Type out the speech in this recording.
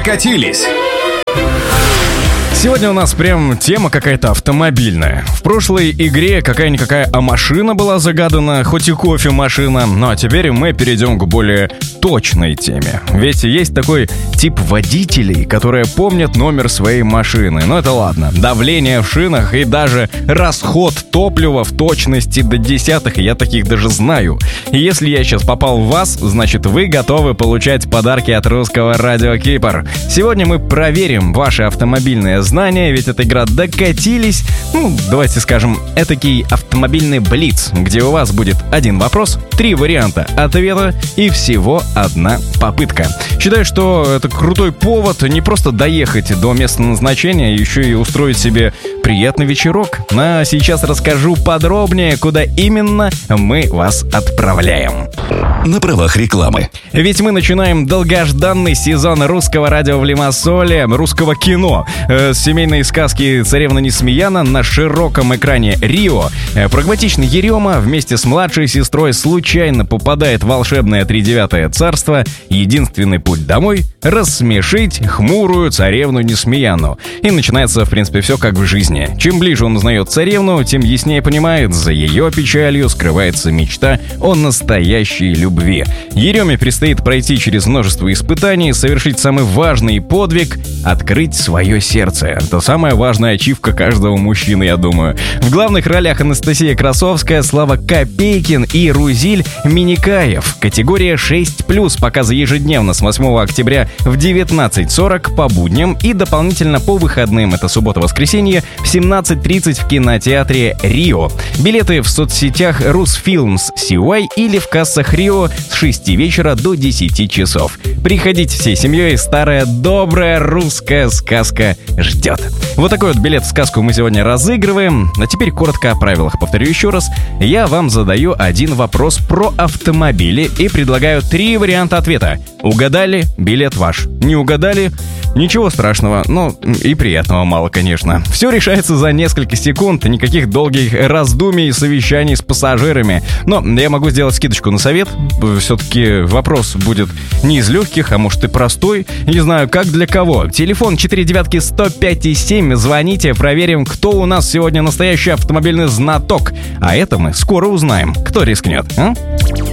Докатились. Сегодня у нас прям тема какая-то автомобильная. В прошлой игре какая-никакая машина была загадана, хоть и кофемашина. Ну а теперь мы перейдем к более точной теме. Ведь есть такой тип водителей, которые помнят номер своей машины. Но это ладно. Давление в шинах и даже расход топлива в точности до десятых, я таких даже знаю. И если я сейчас попал в вас, значит вы готовы получать подарки от русского радио Кипр. Сегодня мы проверим ваши автомобильные знания, ведь эта игра «Докатились». Давайте скажем, этакий автомобильный блиц, где у вас будет один вопрос, 3 варианта ответа и всего одна попытка. Считаю, что это крутой повод не просто доехать до места назначения, еще и устроить себе приятный вечерок. А сейчас расскажу подробнее, куда именно мы вас отправляем. На правах рекламы. Ведь мы начинаем долгожданный сезон русского радио в Лимассоле, русского кино. С семейной сказки «Царевна Несмеяна» на широком экране Рио. Прагматичный Ерема вместе с младшей сестрой случайно попадает в волшебное тридевятое царство. Единственный путь домой — рассмешить хмурую царевну Несмеяну. И начинается, в принципе, все как в жизни. Чем ближе он узнает царевну, тем яснее понимает, за ее печалью скрывается мечта о настоящей любви. Ереме предстоит пройти через множество испытаний, совершить самый важный подвиг — открыть свое сердце. Это самая важная ачивка каждого мужчины, я думаю. В главных ролях Анастасия Красовская, Слава Копейкин и Рузиль Миникаев. Категория 6+, показы ежедневно с 8 октября в 19:40 по будням и дополнительно по выходным, это суббота-воскресенье, в 17:30 в кинотеатре Рио. Билеты в соцсетях Русфилмс CY или в кассах Рио с 6 вечера до 10 часов. Приходите всей семьей, старая добрая русская сказка ждет. Вот такой вот билет в сказку мы сегодня разыгрываем. А теперь коротко о правилах. Повторю еще раз. Я вам задаю один вопрос про автомобили и предлагаю 3 варианта ответа. Угадали? Билет ваш. Не угадали? Ничего страшного, и приятного мало, конечно. Все решается за несколько секунд, никаких долгих раздумий и совещаний с пассажирами. Но я могу сделать скидочку на совет. Все-таки вопрос будет не из легких, а может и простой. Не знаю, как для кого. Телефон 495-105-7. Звоните, проверим, кто у нас сегодня настоящий автомобильный знаток. А это мы скоро узнаем. Кто рискнет, а?